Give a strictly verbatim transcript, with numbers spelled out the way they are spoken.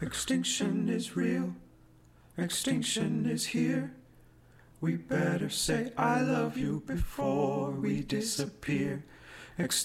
Extinction is real. Extinction is here. We better say I love you before we disappear. Extinction